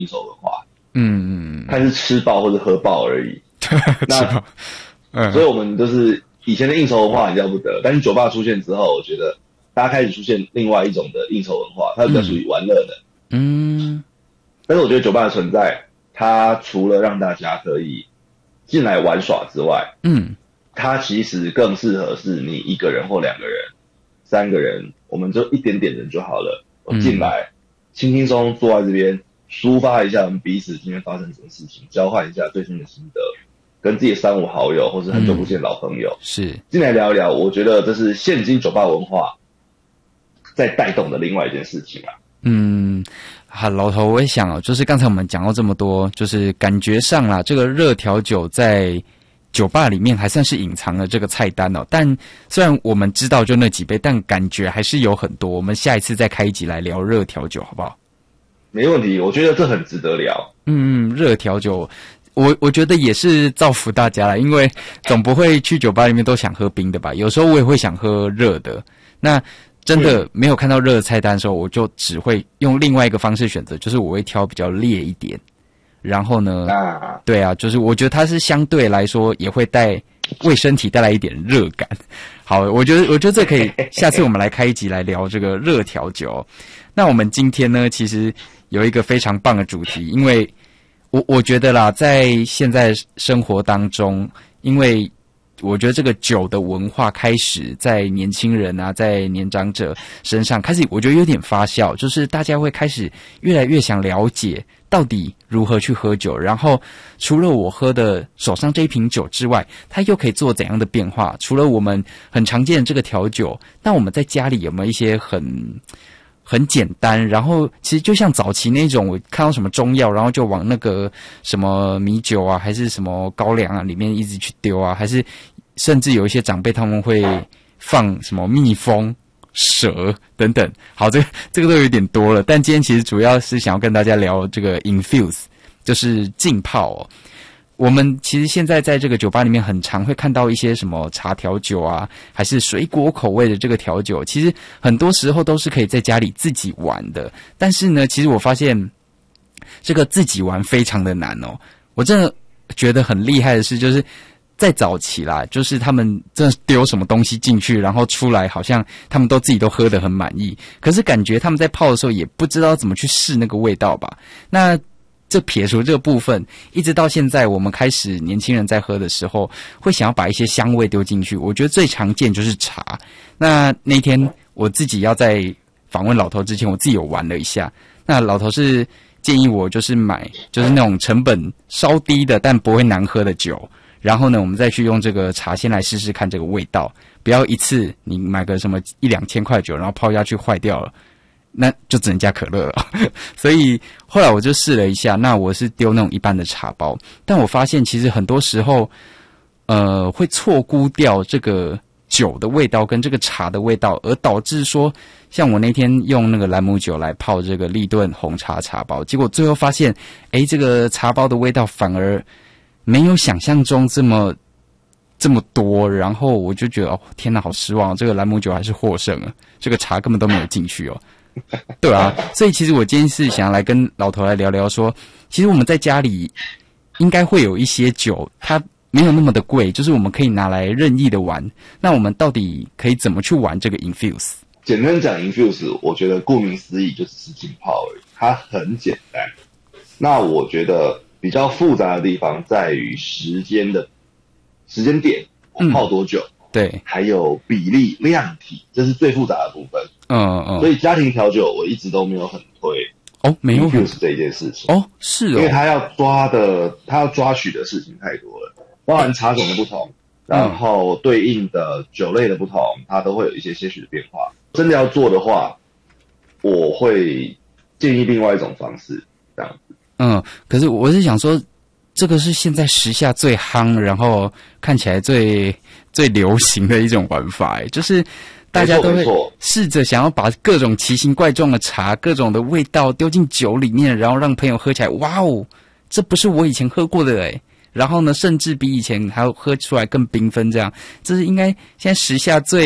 应酬文化， 嗯， 看是吃爆或是喝爆而已。 那所以我们就是以前的应酬文化很要不得，但是酒吧出现之后，我觉得大家开始出现另外一种的应酬文化，它比较属于玩乐的。但是我觉得酒吧的存在，它除了让大家可以进来玩耍之外，它其实更适合是你一个人或2个人、3个人，我们就一点点人就好了。我进来，轻轻松松坐在这边，抒发一下我们彼此今天发生什么事情，交换一下最新的心得，跟自己的3、5好友或是很久不见的老朋友， 是进来聊一聊。我觉得这是现今酒吧文化在带动的另外一件事情啊。 好，老头，我也想哦，就是刚才我们讲到这么多，就是感觉上啦，这个热调酒在酒吧里面还算是隐藏了这个菜单哦。但虽然我们知道就那几杯，但感觉还是有很多。我们下一次再开一集来聊热调酒，好不好？ 没问题，我觉得这很值得聊。 热调酒，我觉得也是造福大家啦，因为总不会去酒吧里面都想喝冰的吧？有时候我也会想喝热的。那真的没有看到热的菜单的时候，我就只会用另外一个方式选择，就是我会挑比较烈一点。然后呢，对啊，就是我觉得它是相对来说也会为身体带来一点热感。好，我觉得这可以，下次我们来开一集来聊这个热调酒。那我们今天呢，其实有一个非常棒的主题，因为我觉得啦，在现在生活当中，因为我觉得这个酒的文化开始在年轻人啊，在年长者身上开始，我觉得有点发酵，就是大家会开始越来越想了解到底如何去喝酒，然后除了我喝的手上这一瓶酒之外，它又可以做怎样的变化？除了我们很常见的这个调酒，那我们在家里有没有一些很简单，然后其实就像早期那种，我看到什么中药，然后就往那个什么米酒啊，还是什么高粱啊里面一直去丢啊，还是甚至有一些长辈他们会放什么蜜蜂、蛇等等。好，这个都有点多了，但今天其实主要是想要跟大家聊这个 infuse， 就是浸泡哦。我们其实现在在这个酒吧里面很常会看到一些什么茶调酒啊，还是水果口味的这个调酒，其实很多时候都是可以在家里自己玩的。但是呢，其实我发现这个自己玩非常的难哦。我真的觉得很厉害的是，就是在早期啦，就是他们真的丢什么东西进去，然后出来好像他们自己都喝得很满意，可是感觉他们在泡的时候也不知道怎么去试那个味道吧。那这撇除这个部分，一直到现在我们开始年轻人在喝的时候，会想要把一些香味丢进去。我觉得最常见就是茶。那天我自己要在访问老头之前，我自己有玩了一下。那老头是建议我就是买就是那种成本稍低的但不会难喝的酒，然后呢我们再去用这个茶先来试试看这个味道，不要一次你买个什么1-2千块酒，然后泡下去坏掉了，那就只能加可乐了。所以后来我就试了一下，那我是丢那种一般的茶包，但我发现其实很多时候会错估掉这个酒的味道跟这个茶的味道，而导致说像我那天用那个兰姆酒来泡这个立顿红茶茶包，结果最后发现这个茶包的味道反而没有想象中这么多，然后我就觉得天哪，好失望，这个兰姆酒还是获胜了，这个茶根本都没有进去哦。对啊，所以其实我今天是想要来跟老头来聊聊说，其实我们在家里应该会有一些酒，它没有那么的贵，就是我们可以拿来任意的玩。那我们到底可以怎么去玩这个 infuse？ 简单讲 infuse， 我觉得顾名思义就只是浸泡而已，它很简单。那我觉得比较复杂的地方在于时间点，我泡多久， 对， 还有比例量体，这是最复杂的部分。所以家庭调酒我一直都没有很推没有 infuse 这一件事情。 是因为他要抓取的事情太多了，包含茶种的不同，然后对应的酒类的不同，它都会有一些些许的变化。真的要做的话，我会建议另外一种方式，这样子。 可是我是想说，这个是现在时下最夯，然后看起来最流行的一种玩法，就是大家都会试着想要把各种奇形怪状的茶、各种的味道丢进酒里面，然后让朋友喝起来，哇哦，这不是我以前喝过的然后呢，甚至比以前还要喝出来更缤纷，这样，这是应该现在时下最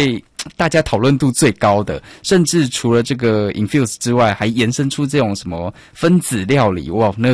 大家讨论度最高的，甚至除了这个 infuse 之外，还延伸出这种什么分子料理，哇，那